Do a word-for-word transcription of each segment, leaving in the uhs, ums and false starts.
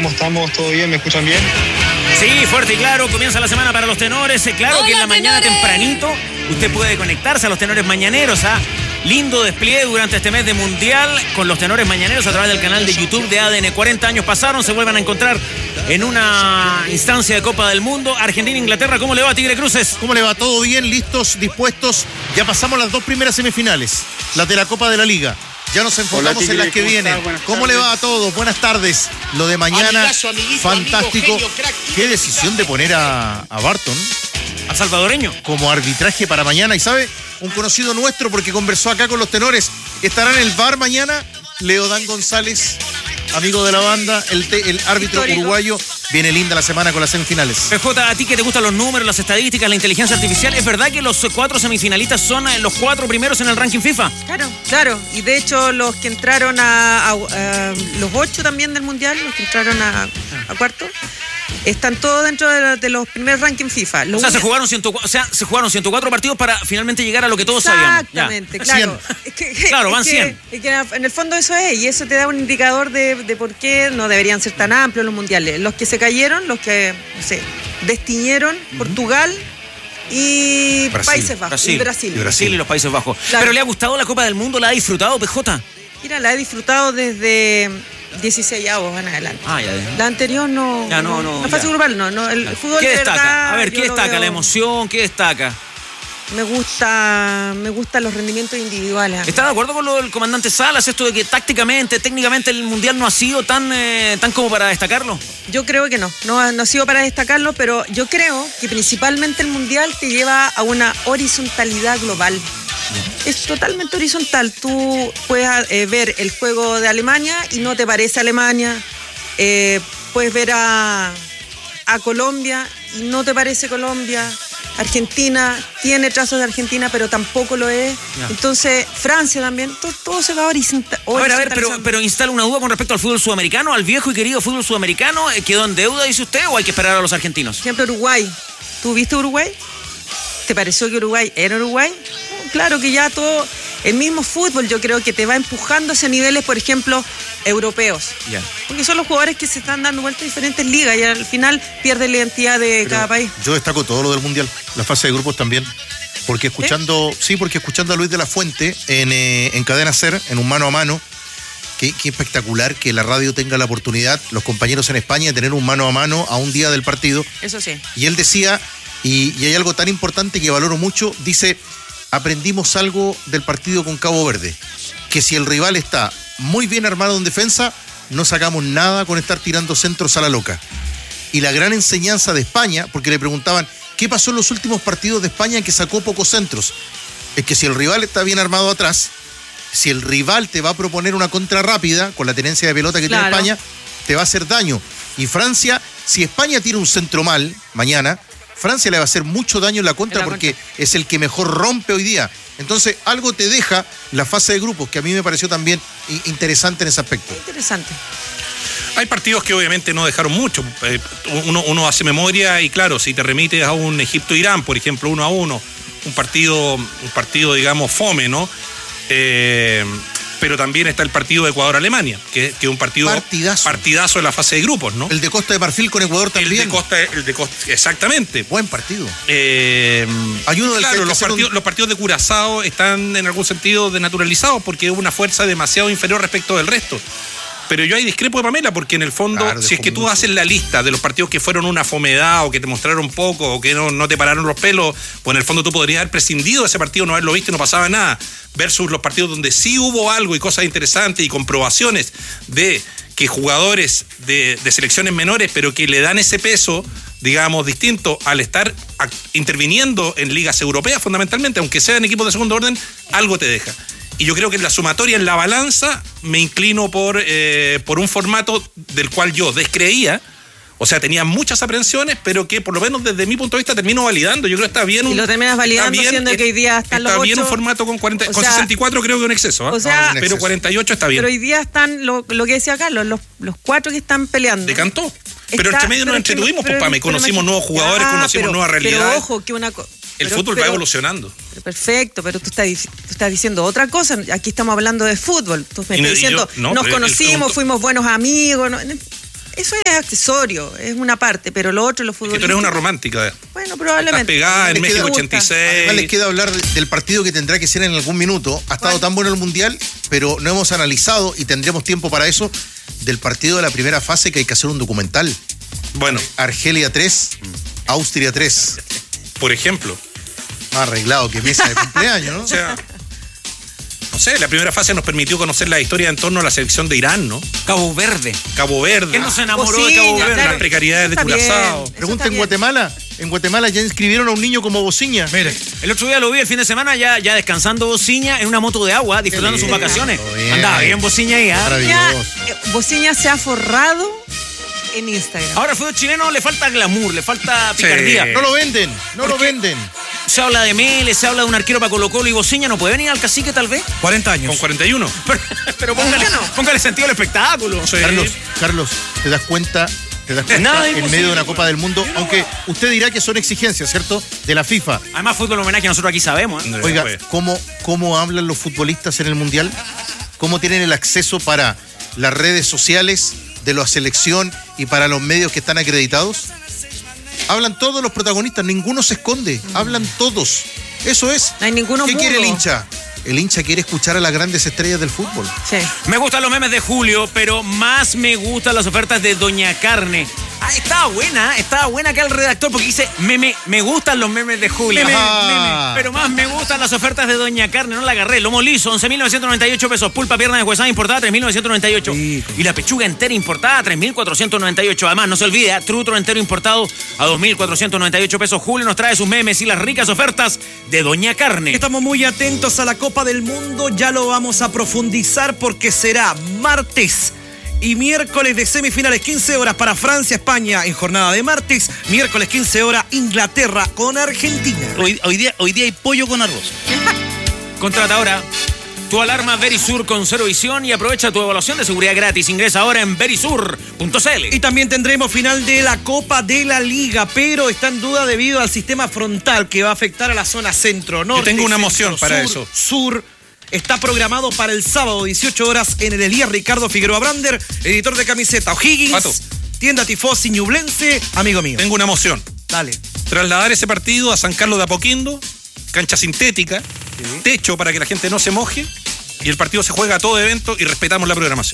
estamos? ¿Todo bien? ¿Me escuchan bien? Sí, fuerte y claro, comienza la semana para los tenores. Claro Hola, que en la tenores. Mañana tempranito usted puede conectarse a los tenores mañaneros. ¿ah? Lindo despliegue durante este mes de Mundial con los tenores mañaneros a través del canal de YouTube de A D N. cuarenta años pasaron, se vuelven a encontrar en una instancia de Copa del Mundo. Argentina-Inglaterra, ¿cómo le va, Tigre Cruces? ¿Cómo le va? ¿Todo bien? ¿Listos? ¿Dispuestos? Ya pasamos las dos primeras semifinales, las de la Copa de la Liga. Ya nos enfocamos Hola, en las que vienen. ¿Cómo le va a todos? Buenas tardes. Lo de mañana, amigazo, amiguito, fantástico. Amigo, genio, crack, Qué decisión de poner a, a Barton, al salvadoreño, como arbitraje para mañana. Y sabe, un conocido nuestro, porque conversó acá con los tenores, estará en el V A R mañana, Leodán González, amigo de la banda, el, te, el árbitro Histórico. uruguayo. Viene linda la semana con las semifinales. P J, a ti que te gustan los números, las estadísticas, la inteligencia artificial, ¿es verdad que los cuatro semifinalistas son los cuatro primeros en el ranking FIFA? Claro, claro. Y de hecho los que entraron a, a, a los ocho también del Mundial, los que entraron a, a cuarto, están todos dentro de, de los primeros rankings FIFA. Lo o, sea, se jugaron ciento, o sea, se jugaron ciento cuatro partidos para finalmente llegar a lo que todos sabíamos. Exactamente, claro. Es que, claro, van es que, cien. Es que en el fondo eso es, y eso te da un indicador de, de por qué no deberían ser tan amplios los mundiales. Los que se cayeron, los que, no sé, destiñeron, uh-huh. Portugal y Brasil. Países Bajos. Brasil. Y Brasil. Y Brasil y los Países Bajos. Claro. ¿Pero le ha gustado la Copa del Mundo? ¿La ha disfrutado, P J? Mira, la he disfrutado desde dieciséis avos en adelante. Ah, ya, ya. La anterior no. Ya, no, no. La fase grupal no, no. El claro. fútbol ¿Qué de destaca? verdad, a ver, ¿qué destaca? ¿La emoción? ¿Qué destaca? Me gusta, me gustan los rendimientos individuales. ¿Está de acuerdo con lo del comandante Salas, esto de que tácticamente, técnicamente el Mundial no ha sido tan, eh, tan como para destacarlo? Yo creo que no, no, no ha sido para destacarlo, pero yo creo que principalmente el Mundial te lleva a una horizontalidad global. Es totalmente horizontal. Tú puedes eh, ver el juego de Alemania y no te parece Alemania. Eh, puedes ver a, a Colombia y no te parece Colombia. Argentina tiene trazos de Argentina, pero tampoco lo es. Ya. Entonces, Francia también, todo, todo se va horizontal. A ver, a ver, pero, pero instala una duda con respecto al fútbol sudamericano, al viejo y querido fútbol sudamericano. ¿Quedó en deuda, dice usted, o hay que esperar a los argentinos? Por ejemplo, Uruguay. ¿Tú viste Uruguay? ¿Te pareció que Uruguay era Uruguay? Claro que ya todo, el mismo fútbol yo creo que te va empujando hacia niveles, por ejemplo, europeos. Yeah. Porque son los jugadores que se están dando vueltas a diferentes ligas y al final pierden la identidad de Pero cada país. Yo destaco todo lo del Mundial, la fase de grupos también. Porque escuchando, ¿Eh? sí, porque escuchando a Luis de la Fuente en, eh, en Cadena Ser, en un mano a mano, qué, qué espectacular que la radio tenga la oportunidad, los compañeros en España, de tener un mano a mano a un día del partido. Eso sí. Y él decía, y, y hay algo tan importante que valoro mucho, dice, aprendimos algo del partido con Cabo Verde, que si el rival está muy bien armado en defensa, no sacamos nada con estar tirando centros a la loca. Y la gran enseñanza de España, porque le preguntaban, ¿qué pasó en los últimos partidos de España en que sacó pocos centros? Es que si el rival está bien armado atrás, si el rival te va a proponer una contra rápida, con la tenencia de pelota que claro. tiene España, te va a hacer daño. Y Francia, si España tira un centro mal mañana, Francia le va a hacer mucho daño en la contra en la porque contra. es el que mejor rompe hoy día. Entonces, algo te deja la fase de grupos, que a mí me pareció también interesante en ese aspecto. Interesante. Hay partidos que obviamente no dejaron mucho. Uno, uno hace memoria y claro, si te remites a un Egipto-Irán, por ejemplo, uno a uno, un partido, un partido digamos, fome, ¿no? Eh... Pero también está el partido de Ecuador-Alemania, que, que es un partido partidazo. partidazo en la fase de grupos, ¿no? El de Costa de Marfil con Ecuador también. El de Costa, el de Costa exactamente. Buen partido. Eh, Hay uno del claro, que los partidos, un... los partidos de Curazao están en algún sentido denaturalizados porque es una fuerza demasiado inferior respecto del resto. Pero yo ahí discrepo de Pamela, porque en el fondo, claro, si es que tú mucho. haces la lista de los partidos que fueron una fomedad o que te mostraron poco o que no, no te pararon los pelos, pues en el fondo tú podrías haber prescindido de ese partido, no haberlo visto y no pasaba nada, versus los partidos donde sí hubo algo y cosas interesantes y comprobaciones de que jugadores de, de selecciones menores, pero que le dan ese peso, digamos, distinto al estar a, interviniendo en ligas europeas fundamentalmente, aunque sean equipos de segundo orden, algo te deja. Y yo creo que en la sumatoria, en la balanza, me inclino por, eh, por un formato del cual yo descreía. O sea, tenía muchas aprensiones, pero que por lo menos desde mi punto de vista termino validando. Yo creo que está bien. Y lo terminas validando bien, siendo que hoy día están los ocho. Está bien un formato con, cuarenta, con sea, sesenta y cuatro, creo que es un exceso. ¿eh? O sea, no, pero cuarenta y ocho está bien. Pero hoy día están, lo, lo que decía Carlos, los, los cuatro que están peleando. Decantó. Pero entre medio nos entretuvimos, pues, Pame. Conocimos nuevos jugadores, ah, conocimos pero, nuevas realidades. Pero ojo, que una cosa. El pero, fútbol pero, va evolucionando. Pero perfecto, pero tú estás, tú estás diciendo otra cosa. Aquí estamos hablando de fútbol. Tú me estás diciendo, yo, no, nos conocimos, pregunto, fuimos buenos amigos. No, Eso es accesorio, es una parte, pero lo otro, los futbolistas... Que tú eres una romántica. ¿eh? Bueno, probablemente. Estás pegada en México ochenta y seis. Además les queda hablar de, del partido que tendrá que ser en algún minuto. Ha estado tan bueno el Mundial, pero no hemos analizado, y tendremos tiempo para eso, del partido de la primera fase, que hay que hacer un documental. Bueno. Argelia tres, Austria tres. Por ejemplo. Más arreglado que mesa de cumpleaños, ¿no? O sea... No sé, la primera fase nos permitió conocer la historia en torno a la selección de Irán, ¿no? Cabo Verde. Cabo Verde. ¿Quién no se enamoró Bocina, de Cabo Verde? claro. Las precariedades de Curazao. Pregunta en Guatemala. En Guatemala ya inscribieron a un niño como Bociña. Mire, el otro día lo vi el fin de semana ya, ya descansando Bociña en una moto de agua, disfrutando sus vacaciones. Bien. Andaba bien Bociña ahí, ¿ah? Maravilloso. Bociña se ha forrado en Instagram. Ahora al fútbol chileno le falta glamour, le falta picardía. Sí. No lo venden, no lo venden. Se habla de Mele, se habla de un arquero para Colo Colo y Bociña no puede venir al Cacique tal vez. cuarenta años. Con cuarenta y uno. Pero, pero póngale, póngale sentido al espectáculo. Sí. Carlos, Carlos, ¿te das cuenta? ¿Te das cuenta Nada en imposible, medio de una pues. Copa del Mundo? Aunque usted dirá que son exigencias, ¿cierto? De la FIFA. Además, fútbol homenaje nosotros aquí sabemos. ¿eh? Oiga, Pues. ¿cómo, ¿cómo hablan los futbolistas en el Mundial? ¿Cómo tienen el acceso para las redes sociales de la selección y para los medios que están acreditados? Hablan todos los protagonistas, ninguno se esconde, hablan todos. Eso es. No hay ninguno ¿Qué mudo. quiere el hincha? El hincha quiere escuchar a las grandes estrellas del fútbol. Sí. Me gustan los memes de Julio, pero más me gustan las ofertas de Doña Carne. Ah, estaba buena, estaba buena acá el redactor porque dice, meme, me gustan los memes de Julio. Meme, Meme, meme. Pero más me gustan las ofertas de Doña Carne, no la agarré. Lomo liso, once mil novecientos noventa y ocho pesos. Pulpa, pierna deshuesada importada, tres mil novecientos noventa y ocho. Rico. Y la pechuga entera importada, tres mil cuatrocientos noventa y ocho. Además, no se olvide, ¿eh? Trutro entero importado a dos mil cuatrocientos noventa y ocho pesos. Julio nos trae sus memes y las ricas ofertas de Doña Carne. Estamos muy atentos a la Copa del Mundo, ya lo vamos a profundizar porque será martes y miércoles de semifinales, quince horas para Francia, España en jornada de martes, miércoles quince horas Inglaterra con Argentina. Hoy, hoy, día, hoy día hay pollo con arroz. Contrata ahora tu alarma Verisur con cero visión y aprovecha tu evaluación de seguridad gratis. Ingresa ahora en verisur punto c l. Y también tendremos final de la Copa de la Liga, pero está en duda debido al sistema frontal que va a afectar a la zona centro, norte. tengo una centro, moción para sur, eso. Sur. Está programado para el sábado, dieciocho horas, en el Elías Ricardo Figueroa Brander, editor de camiseta O'Higgins, Pato. tienda Tifosi Ñublense, amigo mío. Tengo una moción. Dale. Trasladar ese partido a San Carlos de Apoquindo, cancha sintética, techo para que la gente no se moje, y el partido se juega a todo evento y respetamos la programación.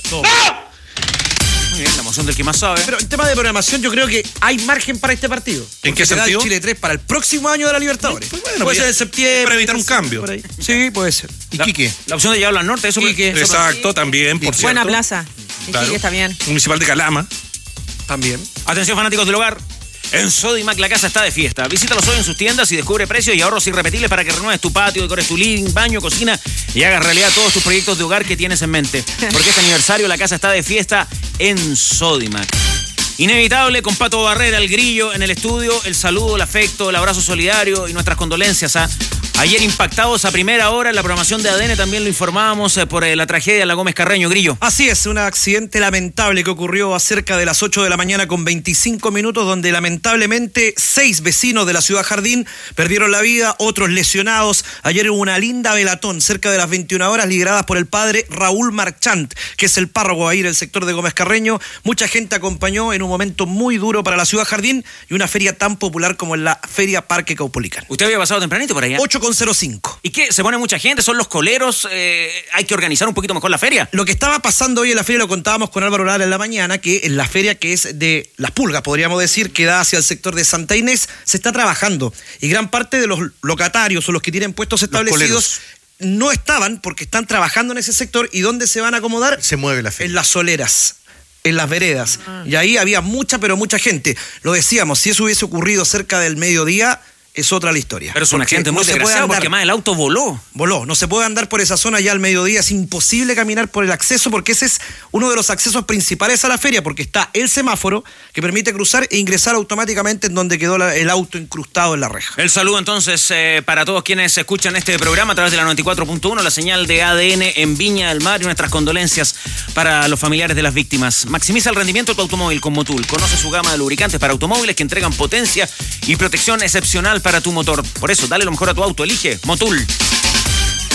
Muy bien, la moción del que más sabe. Pero en tema de programación yo creo que hay margen para este partido. ¿En qué Porque te da el sentido? Chile tres para el próximo año de la Libertadores. Pues bueno, puede pues ser ya- en septiembre. para evitar un cambio. por ahí. Sí, puede ser. ¿Y La- Quique? La opción de llevarlo al norte, eso Quique. eso- Exacto, también, por cierto. Buena plaza. Y Claro. Quique está bien. Municipal de Calama. También. Atención, fanáticos del hogar. En Sodimac la casa está de fiesta. Visítalos hoy en sus tiendas y descubre precios y ahorros irrepetibles para que renueves tu patio, decores tu living, baño, cocina y hagas realidad todos tus proyectos de hogar que tienes en mente. Porque este aniversario la casa está de fiesta en Sodimac. Inevitable, con Pato Barrera, el grillo en el estudio, el saludo, el afecto, el abrazo solidario y nuestras condolencias a... Ayer impactados a primera hora en la programación de A D N, también lo informábamos eh, por eh, la tragedia de la Gómez Carreño, Grillo. Así es, un accidente lamentable que ocurrió a cerca de las ocho de la mañana con veinticinco minutos, donde lamentablemente seis vecinos de la ciudad Jardín perdieron la vida, otros lesionados. Ayer hubo una linda velatón cerca de las veintiuna horas lideradas por el padre Raúl Marchant, que es el párroco ahí del sector de Gómez Carreño. Mucha gente acompañó en un momento muy duro para la ciudad Jardín y una feria tan popular como la Feria Parque Caupolicán. ¿Usted había pasado tempranito por allá? ocho con cero cinco. ¿Y qué? ¿Se pone mucha gente? ¿Son los coleros? Eh, ¿Hay que organizar un poquito mejor la feria? Lo que estaba pasando hoy en la feria lo contábamos con Álvaro Lara en la mañana, que en la feria que es de Las Pulgas, podríamos decir, que da hacia el sector de Santa Inés, se está trabajando. Y gran parte de los locatarios o los que tienen puestos establecidos no estaban porque están trabajando en ese sector. ¿Y dónde se van a acomodar? Se mueve la feria. En las soleras, en las veredas. Y ahí había mucha, pero mucha gente. Lo decíamos, si eso hubiese ocurrido cerca del mediodía, es otra la historia. Pero es un Porque accidente muy no se puede desgraciado andar- porque más el auto voló. Voló, no se puede andar por esa zona ya al mediodía, es imposible caminar por el acceso porque ese es uno de los accesos principales a la feria, porque está el semáforo que permite cruzar e ingresar automáticamente en donde quedó la- el auto incrustado en la reja. El saludo entonces eh, para todos quienes escuchan este programa a través de la noventa y cuatro punto uno, la señal de A D N en Viña del Mar, y nuestras condolencias para los familiares de las víctimas. Maximiza el rendimiento de tu automóvil con Motul. Conoce su gama de lubricantes para automóviles que entregan potencia y protección excepcional para tu motor. Por eso, dale lo mejor a tu auto. Elige Motul.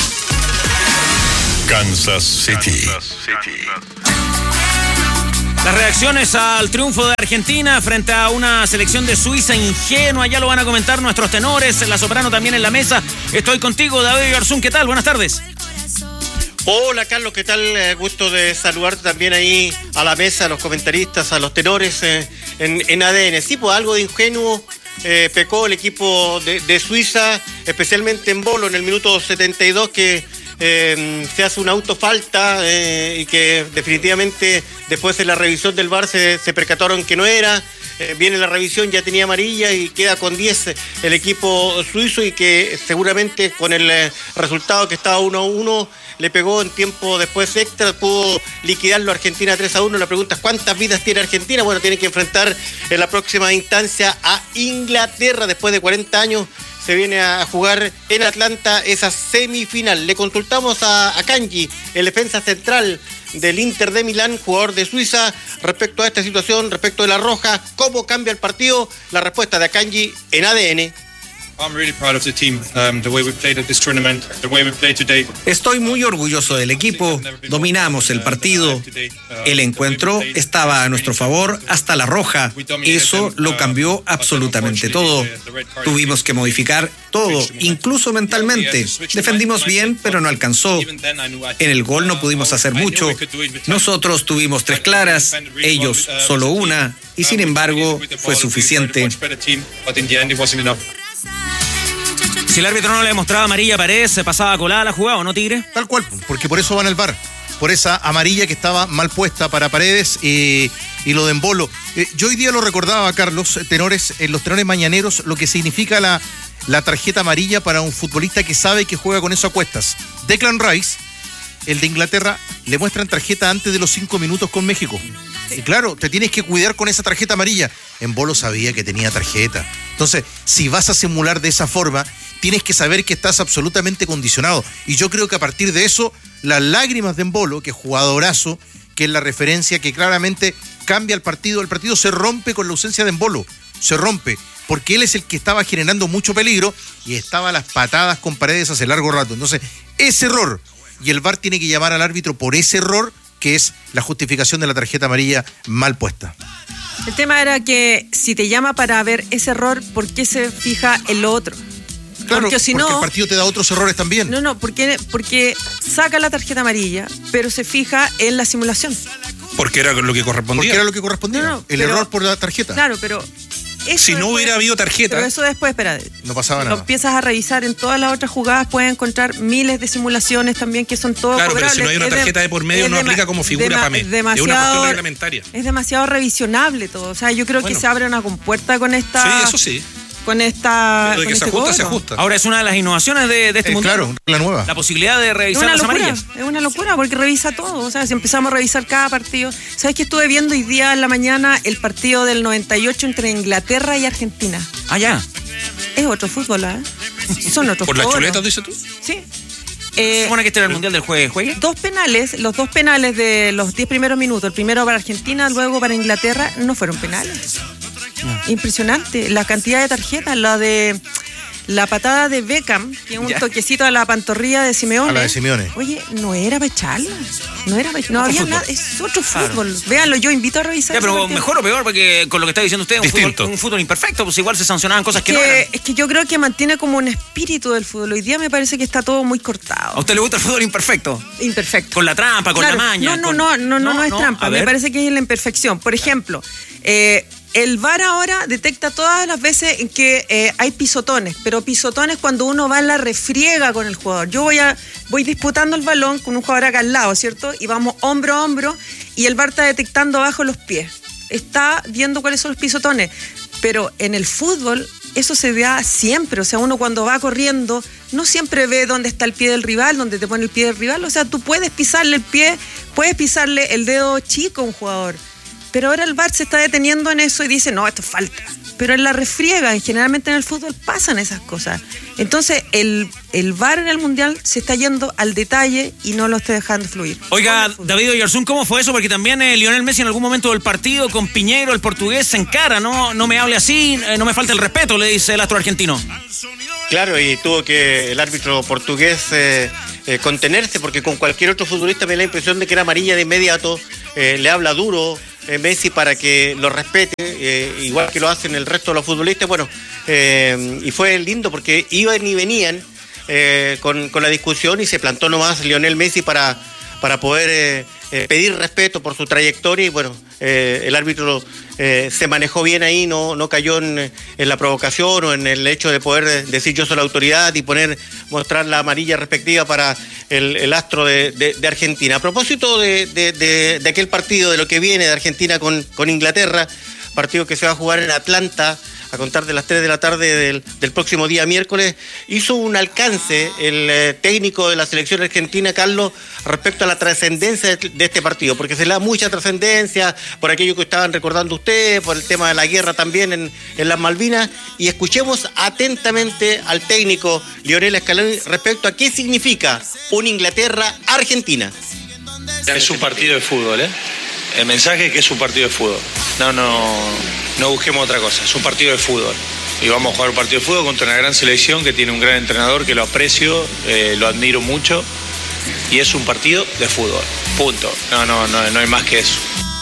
Kansas City. La Las reacciones al triunfo de Argentina frente a una selección de Suiza ingenua, ya lo van a comentar nuestros tenores, la soprano también en la mesa. Estoy contigo, David Garzón, ¿qué tal? Buenas tardes. Hola Carlos, ¿qué tal? Eh, gusto de saludarte también ahí a la mesa, a los comentaristas, a los tenores eh, en, en A D N. Sí, pues algo de ingenuo eh, pecó el equipo de, de Suiza, especialmente en Bolo en el minuto setenta y dos, que eh, se hace una autofalta eh, y que definitivamente después de la revisión del V A R se, se percataron que no era. Eh, viene la revisión, ya tenía amarilla y queda con diez el equipo suizo, y que seguramente con el eh, resultado que estaba uno a uno le pegó en tiempo después extra, pudo liquidarlo Argentina tres a uno. La pregunta es: ¿cuántas vidas tiene Argentina? Bueno, tiene que enfrentar en la próxima instancia a Inglaterra. Después de cuarenta años se viene a jugar en Atlanta esa semifinal. Le consultamos a, a Kanji, el defensa central del Inter de Milán, jugador de Suiza, respecto a esta situación, respecto de la roja, ¿cómo cambia el partido? La respuesta de Kanji en A D N. Estoy muy orgulloso del equipo. Dominamos el partido. El encuentro estaba a nuestro favor hasta la roja. Eso lo cambió absolutamente todo. Tuvimos que modificar todo, incluso mentalmente. Defendimos bien, pero no alcanzó. En el gol no pudimos hacer mucho. Nosotros tuvimos tres claras, ellos solo una, y sin embargo fue suficiente. Si el árbitro no le mostraba amarilla a Paredes, se pasaba colada la jugada, ¿o no, Tigre? Tal cual, porque por eso van al V A R. Por esa amarilla que estaba mal puesta para Paredes eh, y lo de Embolo. Eh, yo hoy día lo recordaba, Carlos, tenores, en los tenores mañaneros, lo que significa la, la tarjeta amarilla para un futbolista que sabe que juega con eso a cuestas. Declan Rice, el de Inglaterra, le muestran tarjeta antes de los cinco minutos con México. Y claro, te tienes que cuidar con esa tarjeta amarilla. Embolo sabía que tenía tarjeta. Entonces, si vas a simular de esa forma, tienes que saber que estás absolutamente condicionado. Y yo creo que a partir de eso, las lágrimas de Embolo, que es jugadorazo, que es la referencia que claramente cambia el partido, el partido se rompe con la ausencia de Embolo. Se rompe, porque él es el que estaba generando mucho peligro y estaba a las patadas con Paredes hace largo rato. Entonces, ese error, y el V A R tiene que llamar al árbitro por ese error, que es la justificación de la tarjeta amarilla mal puesta. El tema era que si te llama para ver ese error, ¿por qué se fija en lo otro? Claro, porque si porque no, el partido te da otros errores también. No, no, porque, porque saca la tarjeta amarilla, pero se fija en la simulación. Porque era lo que correspondía. Porque era lo que correspondía. No, no, el pero, error por la tarjeta. Claro, pero... Eso si no después, hubiera habido tarjeta. Pero eso después, espera. No pasaba nada. Lo empiezas a revisar en todas las otras jugadas, puedes encontrar miles de simulaciones también que son todo claro, cobrables. Pero si no hay una tarjeta de, de por medio, no aplica como figura para mí. Es una cuestión reglamentaria. Es demasiado revisionable todo. O sea, yo creo bueno. que se abre una compuerta con esta. Sí, eso sí. Con esta. Pero de que este se ajusta, cobro. se ajusta. Ahora es una de las innovaciones de, de este eh, mundial. Claro, la nueva. La posibilidad de revisar las locura, amarillas. Es una locura porque revisa todo. O sea, si empezamos a revisar cada partido. ¿Sabes que estuve viendo hoy día en la mañana el partido del noventa y ocho entre Inglaterra y Argentina? Ah, ya. Es otro fútbol, ¿eh? Son otros ¿Por las chuletas, dices tú? Sí. Eh, ¿Se supone que este era el mundial del juegue, juegue? Dos penales, los dos penales de los diez primeros minutos, el primero para Argentina, luego para Inglaterra, no fueron penales. No. Impresionante, la cantidad de tarjetas, la de la patada de Beckham, que es un ya. toquecito a la pantorrilla de Simeone. A la de Simeone. Oye, no era para echarla, no era para no había fútbol. Nada, es otro fútbol. Claro. Véanlo, yo invito a revisar. Ya, pero mejor o peor, porque con lo que está diciendo usted, un fútbol, un fútbol imperfecto, pues igual se sancionaban cosas que, que no eran. Es que yo creo que mantiene como un espíritu del fútbol. Hoy día me parece que está todo muy cortado. ¿A usted le gusta el fútbol imperfecto? Imperfecto. Con la trampa, con claro. la maña. No, no, con... no, no, no, no, no es no, trampa. Me parece que es la imperfección. Por ejemplo, eh, el V A R ahora detecta todas las veces en que eh, hay pisotones, pero pisotones cuando uno va en la refriega con el jugador. Yo voy a voy disputando el balón con un jugador acá al lado, ¿cierto? Y vamos hombro a hombro y el V A R está detectando abajo los pies. Está viendo cuáles son los pisotones. Pero en el fútbol eso se da siempre. O sea, uno cuando va corriendo no siempre ve dónde está el pie del rival, dónde te pone el pie del rival. O sea, tú puedes pisarle el pie, puedes pisarle el dedo chico a un jugador. Pero ahora el V A R se está deteniendo en eso y dice, no, esto falta. Pero en la refriega, generalmente en el fútbol pasan esas cosas. Entonces, el, el V A R en el Mundial se está yendo al detalle y no lo está dejando fluir. Oiga, David Oyarzún, ¿cómo fue eso? Porque también eh, Lionel Messi en algún momento del partido con Piñeiro, el portugués, se encara, ¿no? No me hable así, eh, no me falta el respeto, le dice el astro argentino. Claro, y tuvo que el árbitro portugués eh, eh, contenerse, porque con cualquier otro futbolista me da la impresión de que era amarilla de inmediato, eh, le habla duro eh, Messi para que lo respete, eh, igual que lo hacen el resto de los futbolistas. Bueno, eh, y fue lindo porque iban y venían eh, con, con la discusión y se plantó nomás Lionel Messi para, para poder eh, eh, pedir respeto por su trayectoria y bueno, eh, el árbitro eh, se manejó bien ahí, no, no cayó en, en la provocación o en el hecho de poder decir yo soy la autoridad y poner, mostrar la amarilla respectiva para el, el astro de, de, de Argentina. A propósito de, de, de, de aquel partido, de lo que viene de Argentina con, con Inglaterra, partido que se va a jugar en Atlanta, a contar de las tres de la tarde del, del próximo día miércoles, hizo un alcance el eh, técnico de la selección argentina, Carlos, respecto a la trascendencia de, de este partido, porque se le da mucha trascendencia por aquello que estaban recordando ustedes, por el tema de la guerra también en, en las Malvinas, y escuchemos atentamente al técnico Lionel Scaloni respecto a qué significa un Inglaterra-Argentina. Es un partido de fútbol, ¿eh? El mensaje es que es un partido de fútbol. No, no, no busquemos otra cosa. Es un partido de fútbol. Y vamos a jugar un partido de fútbol contra una gran selección que tiene un gran entrenador que lo aprecio, eh, lo admiro mucho. Y es un partido de fútbol. Punto. No, no, no, no hay más que eso.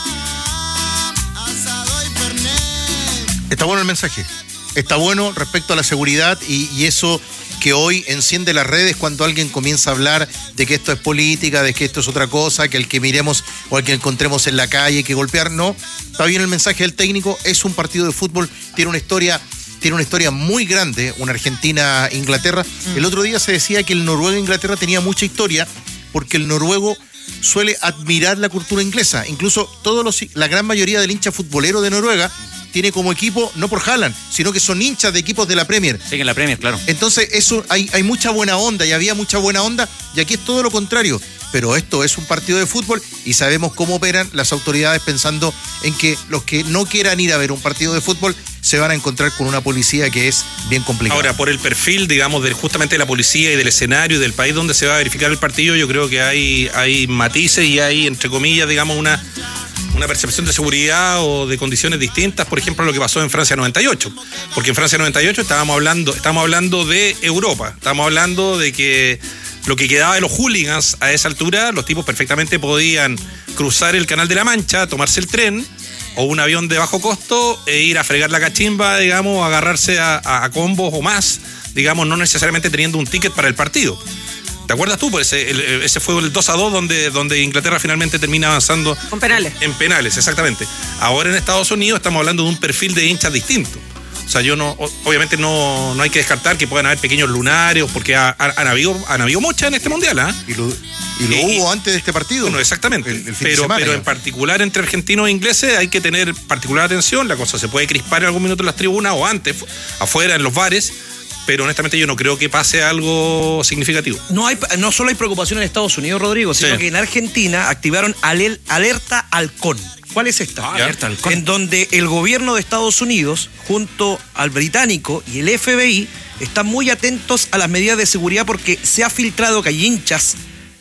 Está bueno el mensaje. Está bueno respecto a la seguridad y, y eso que hoy enciende las redes cuando alguien comienza a hablar de que esto es política, de que esto es otra cosa, que el que miremos o el que encontremos en la calle, que golpear, no. Está bien el mensaje del técnico, es un partido de fútbol, tiene una historia, tiene una historia muy grande, una Argentina-Inglaterra. Mm. El otro día se decía que el Noruega-Inglaterra tenía mucha historia, porque el noruego suele admirar la cultura inglesa. Incluso todos los, la gran mayoría del hincha futbolero de Noruega tiene como equipo, no por Haaland, sino que son hinchas de equipos de la Premier. Sí, en la Premier, claro. Entonces, eso hay, hay mucha buena onda, y había mucha buena onda, y aquí es todo lo contrario. Pero esto es un partido de fútbol y sabemos cómo operan las autoridades pensando en que los que no quieran ir a ver un partido de fútbol se van a encontrar con una policía que es bien complicada. Ahora, por el perfil, digamos, de justamente de la policía y del escenario y del país donde se va a verificar el partido, yo creo que hay, hay matices y hay, entre comillas, digamos, una... una percepción de seguridad o de condiciones distintas, por ejemplo, lo que pasó en Francia noventa y ocho. Porque en Francia noventa y ocho estábamos hablando, estábamos hablando de Europa, estábamos hablando de que lo que quedaba de los hooligans a esa altura, los tipos perfectamente podían cruzar el Canal de la Mancha, tomarse el tren o un avión de bajo costo e ir a fregar la cachimba, digamos, agarrarse a, a, a combos o más, digamos, no necesariamente teniendo un ticket para el partido. ¿Te acuerdas tú? Pues ese, el, ese fue el dos a dos donde, donde Inglaterra finalmente termina avanzando. Con penales. En penales, exactamente. Ahora en Estados Unidos estamos hablando de un perfil de hinchas distinto. O sea, yo no, obviamente no, no hay que descartar que puedan haber pequeños lunares, porque ha, ha, han, habido, han habido muchas en este mundial, ¿ah? ¿eh? Y lo, y lo y, hubo antes de este partido. Bueno, exactamente. El, el pero semana, pero en particular entre argentinos e ingleses hay que tener particular atención. La cosa se puede crispar en algún minuto en las tribunas o antes, afuera, en los bares. Pero honestamente yo no creo que pase algo significativo. No hay, no solo hay preocupación en Estados Unidos, Rodrigo, sino sí. que en Argentina activaron alel, alerta halcón. ¿Cuál es esta? Ah, alerta halcón. En donde el gobierno de Estados Unidos, junto al británico y el F B I, están muy atentos a las medidas de seguridad porque se ha filtrado que hay hinchas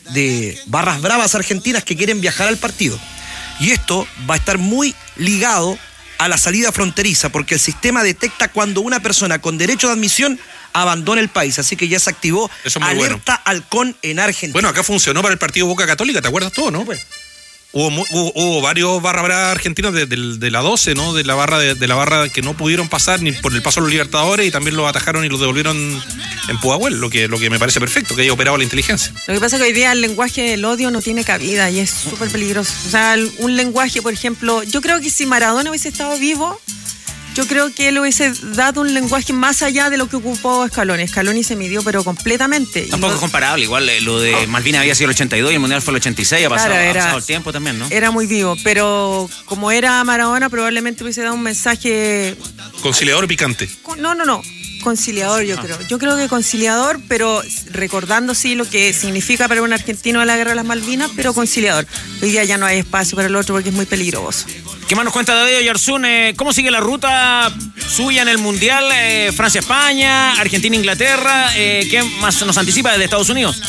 de barras bravas argentinas que quieren viajar al partido. Y esto va a estar muy ligado a la salida fronteriza, porque el sistema detecta cuando una persona con derecho de admisión abandona el país, así que ya se activó alerta bueno. halcón en Argentina. Bueno, acá funcionó para el partido Boca Católica, ¿te acuerdas todo, no? Pues. Hubo, hubo, hubo varios barra brava argentinos de, de, de la doce, ¿no? De la barra de, de la barra que no pudieron pasar ni por el paso de los Libertadores y también los atajaron y los devolvieron en Pudahuel, lo que, lo que me parece perfecto, que haya operado la inteligencia. Lo que pasa es que hoy día el lenguaje del odio no tiene cabida y es súper peligroso. O sea, un lenguaje, por ejemplo, yo creo que si Maradona hubiese estado vivo, yo creo que él hubiese dado un lenguaje más allá de lo que ocupó Scaloni. Scaloni se midió, pero completamente. Tampoco es comparable. Igual lo de Malvinas había sido el ochenta y dos y el Mundial fue el ochenta y seis. Ha pasado, claro, era, ha pasado el tiempo también, ¿no? Era muy vivo, pero como era Maradona, probablemente hubiese dado un mensaje... ¿Conciliador o picante? No, no, no. Conciliador, yo ah. creo. Yo creo que conciliador, pero recordando sí lo que significa para un argentino la guerra de las Malvinas, pero conciliador. Hoy día ya no hay espacio para el otro porque es muy peligroso. ¿Qué más nos cuenta David Oyarzún? Eh, ¿Cómo sigue la ruta suya en el Mundial? Eh, Francia-España, Argentina-Inglaterra. Eh, ¿Qué más nos anticipa desde Estados Unidos?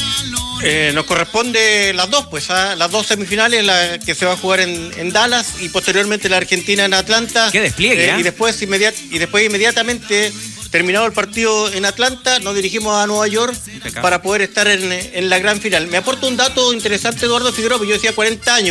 Eh, nos corresponde las dos, pues, ¿ah? Las dos semifinales, la que se va a jugar en, en Dallas y posteriormente la Argentina en Atlanta. ¡Qué despliegue! Eh, y, después inmediat, y después inmediatamente... Terminado el partido en Atlanta, nos dirigimos a Nueva York para poder estar en, en la gran final. Me aporta un dato interesante, Eduardo Figueroa, porque yo decía cuarenta años.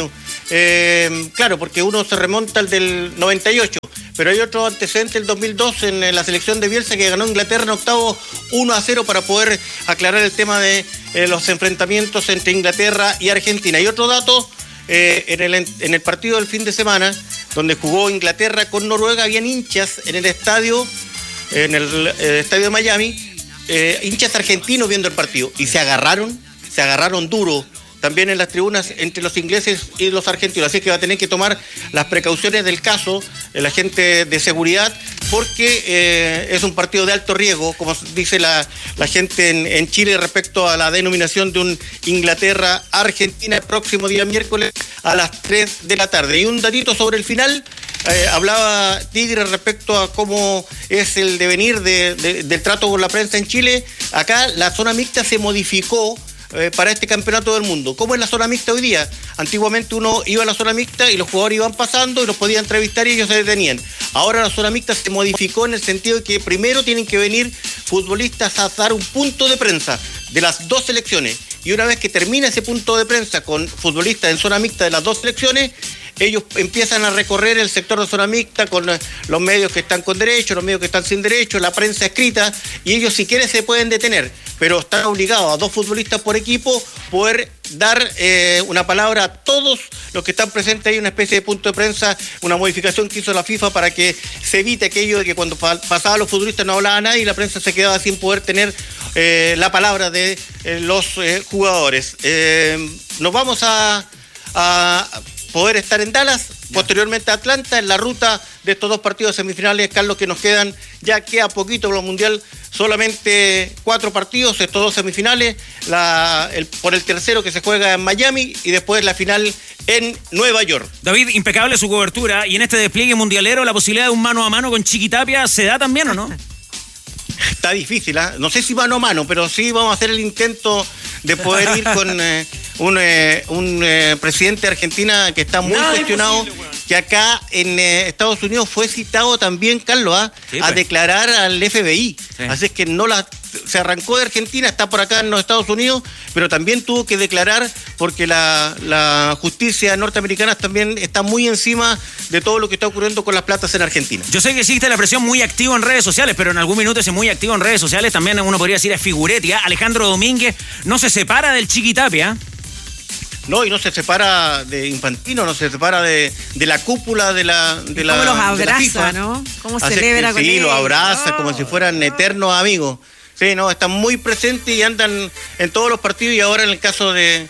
eh, claro, porque uno se remonta al del noventa y ocho, pero hay otro antecedente del dos mil dos en, en la selección de Bielsa que ganó Inglaterra en octavo uno a cero para poder aclarar el tema de eh, los enfrentamientos entre Inglaterra y Argentina. Y otro dato, eh, en, el, en el partido del fin de semana, donde jugó Inglaterra con Noruega, habían hinchas en el estadio, en el, el estadio de Miami, eh, hinchas argentinos viendo el partido, y se agarraron, se agarraron duro también en las tribunas entre los ingleses y los argentinos. Así que va a tener que tomar las precauciones del caso la gente de seguridad, porque eh, es un partido de alto riesgo, como dice la, la gente en, en Chile respecto a la denominación de un Inglaterra-Argentina el próximo día miércoles a las tres de la tarde. Y un datito sobre el final. Eh, hablaba Tigre respecto a cómo es el devenir de, de, del trato con la prensa en Chile. Acá la zona mixta se modificó eh, para este campeonato del mundo. ¿Cómo es la zona mixta hoy día? Antiguamente uno iba a la zona mixta y los jugadores iban pasando y los podía entrevistar y ellos se detenían. Ahora la zona mixta se modificó en el sentido de que primero tienen que venir futbolistas a dar un punto de prensa de las dos selecciones. Y una vez que termina ese punto de prensa con futbolistas en zona mixta de las dos selecciones, ellos empiezan a recorrer el sector de zona mixta con los medios que están con derecho, los medios que están sin derecho, la prensa escrita, y ellos si quieren se pueden detener, pero están obligados a dos futbolistas por equipo poder dar eh, una palabra a todos los que están presentes ahí, una especie de punto de prensa, una modificación que hizo la FIFA para que se evite aquello de que cuando pasaban los futbolistas no hablaba nadie y la prensa se quedaba sin poder tener eh, la palabra de eh, los eh, jugadores. Eh, nos vamos a... a poder estar en Dallas, posteriormente a Atlanta, en la ruta de estos dos partidos semifinales, Carlos, que nos quedan, ya queda poquito por el Mundial, solamente cuatro partidos, estos dos semifinales, la, el, por el tercero que se juega en Miami y después la final en Nueva York. David, impecable su cobertura, y en este despliegue mundialero la posibilidad de un mano a mano con Chiquitapia, ¿se da también o no? Está difícil, ¿eh? No sé si mano a mano, pero sí vamos a hacer el intento de poder ir con eh, un, eh, un eh, presidente de Argentina que está muy Nada cuestionado, que acá en eh, Estados Unidos fue citado también, Carlos, ¿eh? sí, pues. a declarar al F B I. Sí. Así es que no la, se arrancó de Argentina, está por acá en los Estados Unidos, pero también tuvo que declarar porque la, la justicia norteamericana también está muy encima de todo lo que está ocurriendo con las platas en Argentina. Yo sé que existe la presión muy activa en redes sociales, pero en algún minuto ese muy activo en redes sociales también uno podría decir es figuretti, ¿eh? Alejandro Domínguez no se separa del Chiquitapia. No, y no se separa de Infantino, no se separa de, de la cúpula de la de la cómo los abraza, FIFA, ¿no? Cómo Así celebra que, con sí, ellos. los abraza oh, como si fueran oh. eternos amigos. Sí, no, están muy presentes y andan en todos los partidos, y ahora en el caso de,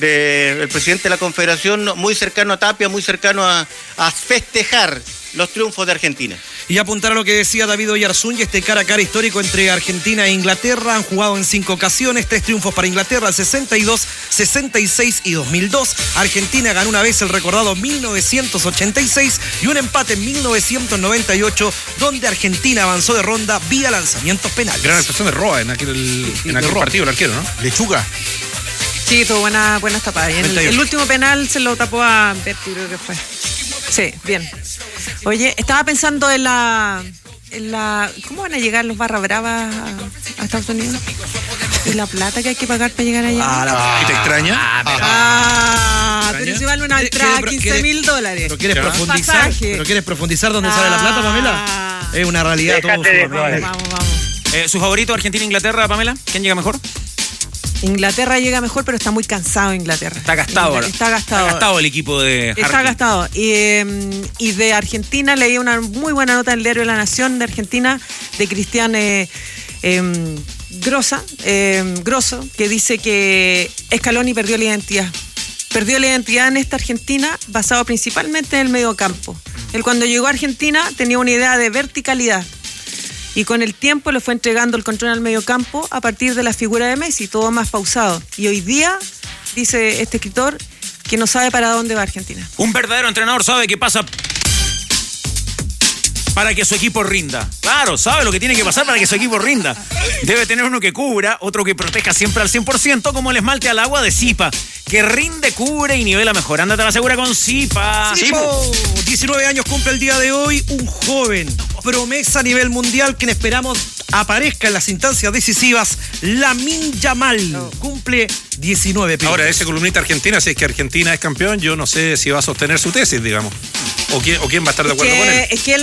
de el presidente de la Confederación, muy cercano a Tapia, muy cercano a, a festejar los triunfos de Argentina. Y apuntar a lo que decía David Oyarzún y este cara a cara histórico entre Argentina e Inglaterra. Han jugado en cinco ocasiones, tres triunfos para Inglaterra, el sesenta y dos, sesenta y seis y dos mil dos. Argentina ganó una vez el recordado mil novecientos ochenta y seis y un empate en mil novecientos noventa y ocho, donde Argentina avanzó de ronda vía lanzamientos penales. Gran actuación de Roa en aquel, sí, sí, en aquel partido, el arquero, ¿no? Lechuga. Sí, tuvo buena, buenas tapadas. El, el último penal se lo tapó a Berti, creo que fue. Sí, bien. Oye, estaba pensando en la, en la... ¿Cómo van a llegar los barra bravas a, a Estados Unidos? ¿Y la plata que hay que pagar para llegar allá? Ah, la... ¿Y te extraña? Ah, pero, ah, pero si vale una entrada quince mil dólares. ¿Pero quieres profundizar? ¿Pero quieres profundizar dónde ah, sale la plata, Pamela? Es una realidad. Todo de vamos, vamos, vamos. Eh, ¿Su favorito Argentina-Inglaterra, Pamela? ¿Quién llega mejor? Inglaterra llega mejor, pero está muy cansado Inglaterra. Está gastado. Está gastado. Está gastado el equipo de Harkin. Está gastado. Y, eh, y de Argentina leí una muy buena nota en el diario La Nación de Argentina de Cristian eh, eh, Grossa, eh, Grosso, que dice que Scaloni perdió la identidad. Perdió la identidad en esta Argentina basado principalmente en el mediocampo. Él cuando llegó a Argentina tenía una idea de verticalidad. Y con el tiempo le fue entregando el control al mediocampo a partir de la figura de Messi, todo más pausado. Y hoy día, dice este escritor, que no sabe para dónde va Argentina. Un verdadero entrenador sabe qué pasa para que su equipo rinda. Claro, sabe lo que tiene que pasar para que su equipo rinda. Debe tener uno que cubra, otro que proteja siempre al cien por ciento, como el esmalte al agua de Zipa, que rinde, cubre y nivela mejor. Ándate a la segura con Zipa. Zipo. diecinueve años cumple el día de hoy un joven promesa a nivel mundial, quien esperamos aparezca en las instancias decisivas Lamine Yamal. No. Cumple diecinueve pilotos. Ahora, ese columnista argentina, si es que Argentina es campeón, yo no sé si va a sostener su tesis, digamos. O quién, o quién va a estar de acuerdo que, con él. Es que él